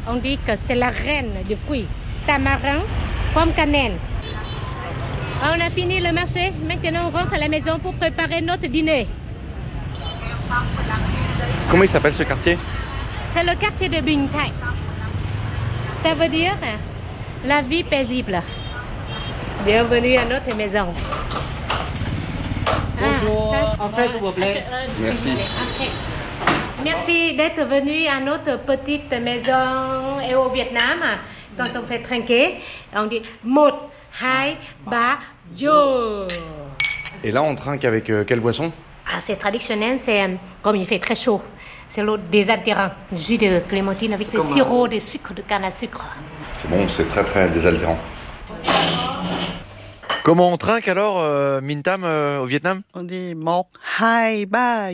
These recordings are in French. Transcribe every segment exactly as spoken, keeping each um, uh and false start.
on dit que c'est la reine des fruits. Tamarin, pomme cannelle. On a fini le marché, maintenant on rentre à la maison pour préparer notre dîner. Comment il s'appelle ce quartier ? C'est le quartier de Binh Thanh. Ça veut dire la vie paisible. Bienvenue à notre maison. Bonjour, Ah, entrez s'il vous plaît. Merci. Okay. Merci d'être venu à notre petite maison et au Vietnam. Quand on fait trinquer, on dit một, hai, ba, yo. Et là, on trinque avec euh, quelle boisson ? Ah, c'est traditionnel, c'est euh, comme il fait très chaud. C'est l'eau désaltérant, le jus de clémentine avec le sirop de sucre de canne à sucre. C'est bon, c'est très très désaltérant. Comment on trinque alors, euh, Minh Tam, euh, au Vietnam ? On dit một, hai, ba,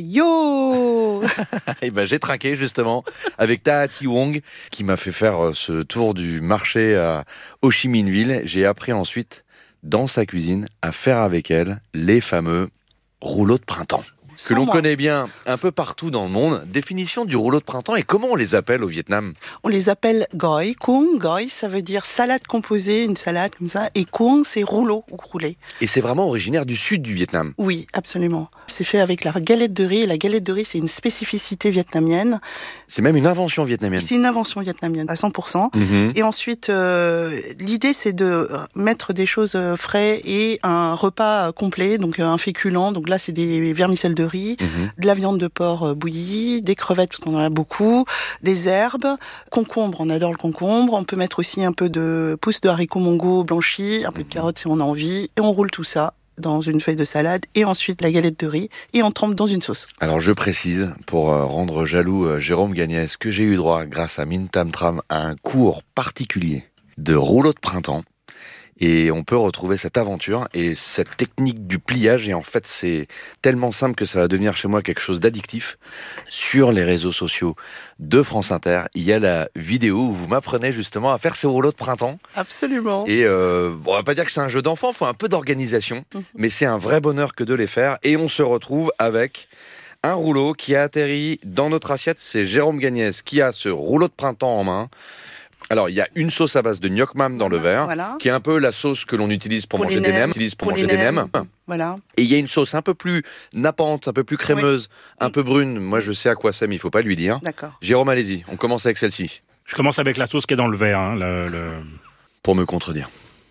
yo. Eh ben, j'ai trinqué justement avec Ta Thi Wong qui m'a fait faire euh, ce tour du marché à Ho Chi Minh Ville. J'ai appris ensuite, dans sa cuisine, à faire avec elle les fameux rouleaux de printemps. Que l'on connaît bien un peu partout dans le monde. Définition du rouleau de printemps et comment on les appelle au Vietnam ? On les appelle goi, cuong. Goi, ça veut dire salade composée, une salade comme ça. Et cuong, c'est rouleau ou roulé. Et c'est vraiment originaire du sud du Vietnam ? Oui, absolument. C'est fait avec la galette de riz. Et la galette de riz, c'est une spécificité vietnamienne. C'est même une invention vietnamienne. C'est une invention vietnamienne à cent pour cent. Mmh. Et ensuite, euh, l'idée, c'est de mettre des choses frais et un repas complet, donc un féculent. Donc là, c'est des vermicelles de riz, mmh. de la viande de porc bouillie, des crevettes, parce qu'on en a beaucoup, des herbes, concombre, on adore le concombre. On peut mettre aussi un peu de pousses de haricots mongo blanchis, un peu de carottes si on a envie. Et on roule tout ça dans une feuille de salade et ensuite la galette de riz et on trempe dans une sauce. Alors je précise, pour rendre jaloux Jérôme Gagnès, que j'ai eu droit, grâce à Minh Tam Tram, à un cours particulier de rouleau de printemps. Et on peut retrouver cette aventure et cette technique du pliage. Et en fait, c'est tellement simple que ça va devenir chez moi quelque chose d'addictif. Sur les réseaux sociaux de France Inter, il y a la vidéo où vous m'apprenez justement à faire ces rouleaux de printemps. Absolument. Et euh, bon, on va pas dire que c'est un jeu d'enfant, il faut un peu d'organisation. Mmh. Mais c'est un vrai bonheur que de les faire. Et on se retrouve avec un rouleau qui a atterri dans notre assiette. C'est Jérôme Gagnès qui a ce rouleau de printemps en main. Alors, il y a une sauce à base de gnoc mam dans le verre, voilà. qui est un peu la sauce que l'on utilise pour, pour manger des nems. Utilise pour, pour manger des nems. Voilà. Et il y a une sauce un peu plus nappante, un peu plus crémeuse, oui. un peu brune. Moi, je sais à quoi c'est, mais il ne faut pas lui dire. D'accord. Jérôme, allez-y, on commence avec celle-ci. Je commence avec la sauce qui est dans le verre. Hein, le, le... Pour me contredire.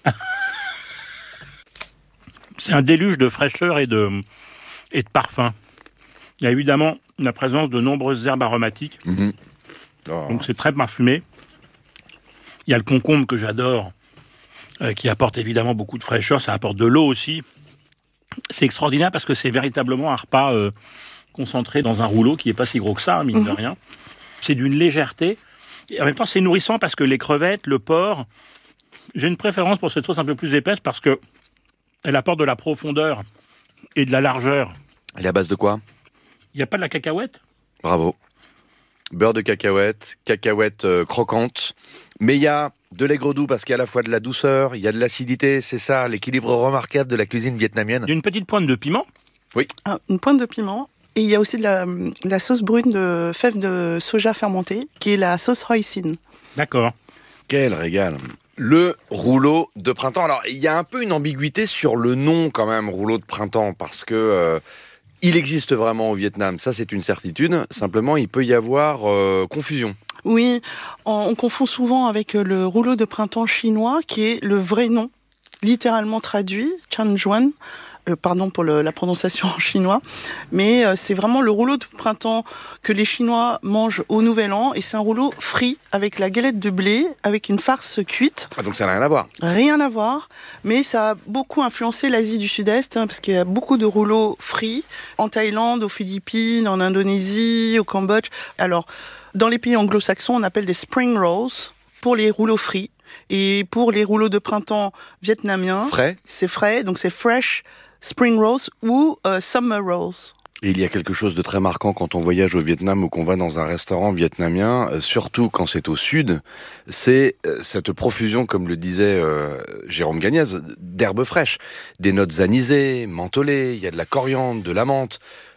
C'est un déluge de fraîcheur et de, et de parfum. Il y a évidemment la présence de nombreuses herbes aromatiques. Mm-hmm. Oh. Donc, c'est très parfumé. Il y a le concombre que j'adore, euh, qui apporte évidemment beaucoup de fraîcheur, ça apporte de l'eau aussi. C'est extraordinaire parce que c'est véritablement un repas euh, concentré dans un rouleau qui n'est pas si gros que ça, hein, mine mmh. de rien. C'est d'une légèreté. Et en même temps, c'est nourrissant parce que les crevettes, le porc... J'ai une préférence pour cette sauce un peu plus épaisse parce qu'elle apporte de la profondeur et de la largeur. Elle est à base de quoi ? Il n'y a pas de la cacahuète ? Bravo. Beurre de cacahuète, cacahuète euh, croquante. Mais il y a de l'aigre doux parce qu'il y a à la fois de la douceur, il y a de l'acidité. C'est ça, l'équilibre remarquable de la cuisine vietnamienne. Il y a une petite pointe de piment. Oui. Ah, une pointe de piment. Et il y a aussi de la, de la sauce brune de fèves de soja fermentée, qui est la sauce hoisin. D'accord. Quel régal. Le rouleau de printemps. Alors, il y a un peu une ambiguïté sur le nom quand même, rouleau de printemps, parce que... Euh, il existe vraiment au Vietnam, ça c'est une certitude. Simplement, il peut y avoir euh, confusion. Oui, on, on confond souvent avec le rouleau de printemps chinois, qui est le vrai nom, littéralement traduit, Chan Juan. Euh, pardon pour le, la prononciation en chinois, mais euh, c'est vraiment le rouleau de printemps que les Chinois mangent au Nouvel An, et c'est un rouleau frit avec la galette de blé, avec une farce cuite. Ah, donc ça n'a rien à voir. Rien à voir, mais ça a beaucoup influencé l'Asie du Sud-Est, hein, parce qu'il y a beaucoup de rouleaux frits en Thaïlande, aux Philippines, en Indonésie, au Cambodge. Alors, dans les pays anglo-saxons, on appelle des spring rolls pour les rouleaux frits. Et pour les rouleaux de printemps vietnamiens, frais. c'est frais, donc c'est fresh spring rolls ou euh, summer rolls. Et il y a quelque chose de très marquant quand on voyage au Vietnam ou qu'on va dans un restaurant vietnamien, euh, surtout quand c'est au sud, c'est euh, cette profusion, comme le disait euh, Jérôme Gagnès, d'herbes fraîches, des notes anisées, mentholées, il y a de la coriandre, de la menthe,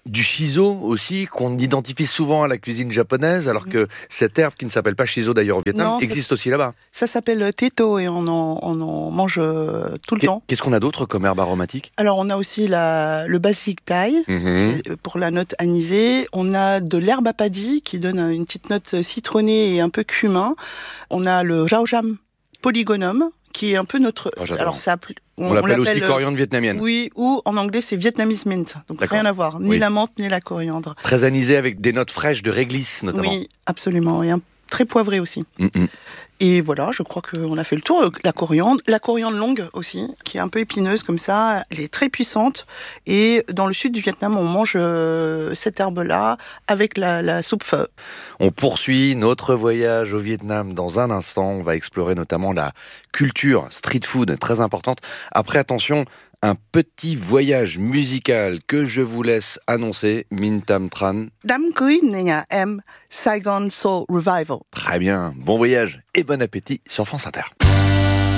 Du shiso aussi, qu'on identifie souvent à la cuisine japonaise, alors que cette herbe qui ne s'appelle pas shiso d'ailleurs au Vietnam non, existe ça, aussi là-bas. Ça s'appelle teto et on en, on en mange euh, tout le Qu'est, temps. Qu'est-ce qu'on a d'autre comme herbe aromatique ? Alors on a aussi la, le basilic thaï mm-hmm. pour la note anisée. On a de l'herbe à paddy qui donne une petite note citronnée et un peu cumin. On a le jaojam polygonum qui est un peu notre... Oh, alors ça On, on l'appelle on aussi coriandre vietnamienne. Oui, ou en anglais c'est Vietnamese mint. Donc D'accord. rien à voir, ni oui. la menthe ni la coriandre. Très anisé avec des notes fraîches de réglisse notamment. Oui, absolument. Et un, très poivré aussi. Mm-hmm. Et voilà, je crois qu'on a fait le tour. La coriandre, la coriandre longue aussi, qui est un peu épineuse comme ça. Elle est très puissante. Et dans le sud du Vietnam, on mange euh, cette herbe-là avec la, la soupe pho. On poursuit notre voyage au Vietnam dans un instant. On va explorer notamment la culture street food, très importante. Après, attention, un petit voyage musical que je vous laisse annoncer, Minh Tam Tran. Đám cưới nhà em, Saigon Soul Revival. Très bien, bon voyage et bon appétit sur France Inter.